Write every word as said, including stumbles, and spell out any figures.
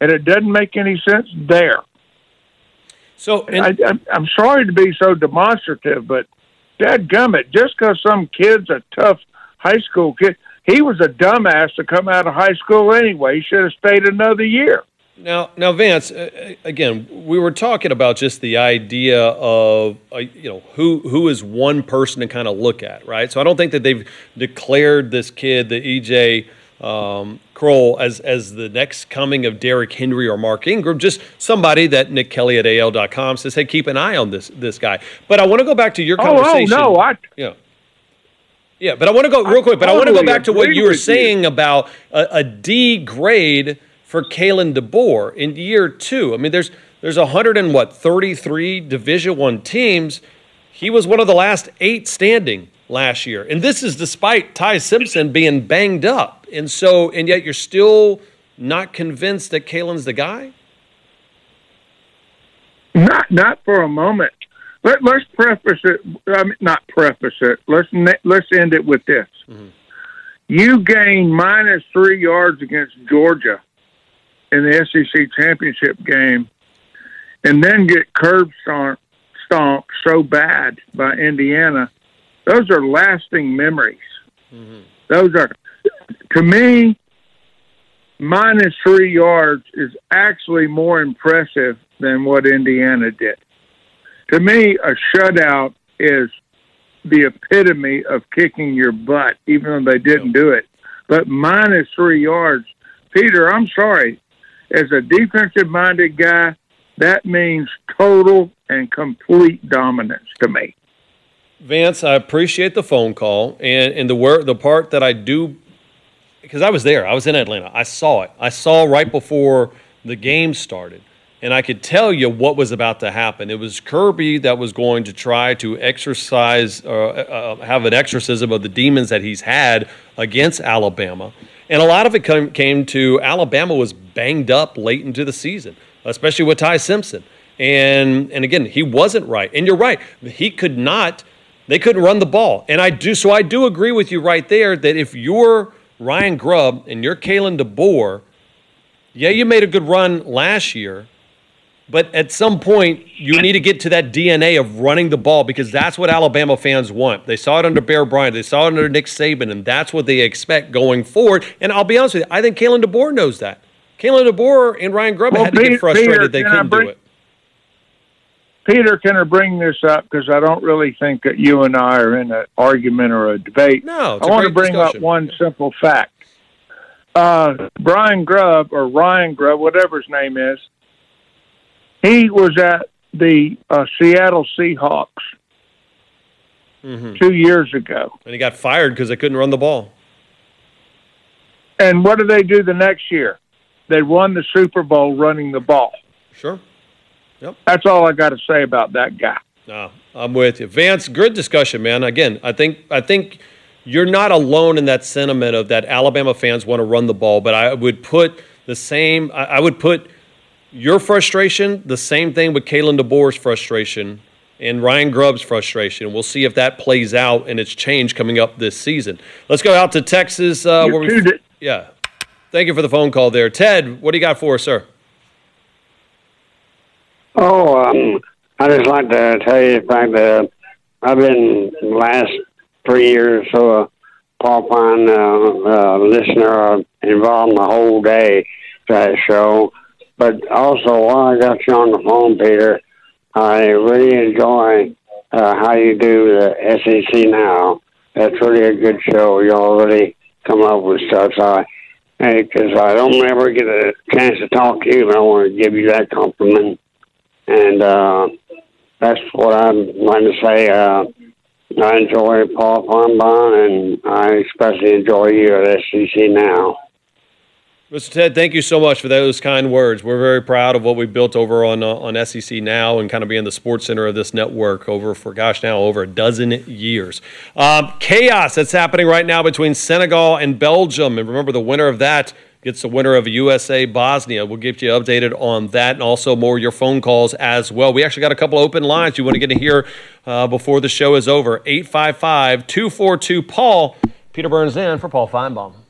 and it doesn't make any sense there. So and- I, I'm, I'm sorry to be so demonstrative, but dadgummit, just because some kid's a tough high school kid, he was a dumbass to come out of high school anyway. He should have stayed another year. Now, now, Vance. Uh, again, we were talking about just the idea of uh, you know who who is one person to kind of look at, right? So I don't think that they've declared this kid, the E J um, Kroll, as as the next coming of Derrick Henry or Mark Ingram. Just somebody that Nick Kelly at A L dot com says, hey, keep an eye on this this guy. But I want to go back to your conversation. Oh, oh no, I. Yeah. Yeah, but I want to go real quick. But I want to go back to what you were saying about a, a D grade for Kalen DeBoer in year two. I mean, there's there's one hundred and what thirty-three Division One teams. He was one of the last eight standing last year, and this is despite Ty Simpson being banged up. And so, and yet you're still not convinced that Kalen's the guy? Not not for a moment. Let, let's preface it. I mean, not preface it. Let's let's end it with this. Mm-hmm. You gain minus three yards against Georgia in the S E C championship game, and then get curb stomped, stomped so bad by Indiana. Those are lasting memories. Mm-hmm. Those are, to me, minus three yards is actually more impressive than what Indiana did. To me, a shutout is the epitome of kicking your butt, even though they didn't do it. But minus three yards, Peter, I'm sorry. As a defensive-minded guy, that means total and complete dominance to me. Vance, I appreciate the phone call. And, and the word, the part that I do, because I was there. I was in Atlanta. I saw it. I saw right before the game started. And I could tell you what was about to happen. It was Kirby that was going to try to exercise, uh, uh, have an exorcism of the demons that he's had against Alabama. And a lot of it come, came to Alabama was banged up late into the season, especially with Ty Simpson. And and again, he wasn't right. And you're right. He could not, they couldn't run the ball. And I do, so I do agree with you right there that if you're Ryan Grubb and you're Kalen DeBoer, yeah, you made a good run last year. But at some point, you need to get to that D N A of running the ball because that's what Alabama fans want. They saw it under Bear Bryant. They saw it under Nick Saban, and that's what they expect going forward. And I'll be honest with you, I think Kalen DeBoer knows that. Kalen DeBoer and Ryan Grubb well, had to Peter, get frustrated Peter, they couldn't bring, do it. Peter, can I bring this up? Because I don't really think that you and I are in an argument or a debate. No, it's I a want to bring discussion. up one simple fact. Uh, Brian Grubb, or Ryan Grubb, whatever his name is, he was at the uh, Seattle Seahawks mm-hmm. two years ago. And he got fired because they couldn't run the ball. And what did they do the next year? They won the Super Bowl running the ball. Sure. Yep. That's all I got to say about that guy. No, I'm with you. Vance, good discussion, man. Again, I think I think you're not alone in that sentiment of that Alabama fans want to run the ball, but I would put the same – I would put – your frustration, the same thing with Kalen DeBoer's frustration and Ryan Grubb's frustration. We'll see if that plays out and it's changed coming up this season. Let's go out to Texas. Uh, where we, yeah. Thank you for the phone call there. Ted, what do you got for us, sir? Oh, um, I just like to tell you the fact that I've been the last three years so a Paul Pine uh, uh, listener uh, involved the whole day to that show. But also, while I got you on the phone, Peter, I really enjoy uh, how you do the S E C Now. That's really a good show. You already come up with stuff. So because I, I don't ever get a chance to talk to you, but I want to give you that compliment. And uh, that's what I'm going to say. Uh, I enjoy Paul Farnbon, and I especially enjoy you at S E C Now. Mister Ted, thank you so much for those kind words. We're very proud of what we've built over on uh, on S E C Now and kind of being the sports center of this network over for, gosh, now over a dozen years. Um, chaos that's happening right now between Senegal and Belgium. And remember, the winner of that gets the winner of U S A Bosnia. We'll keep you updated on that and also more of your phone calls as well. We actually got a couple open lines you want to get to hear uh, before the show is over. eight five five, two four two, Paul. Peter Burns in for Paul Feinbaum.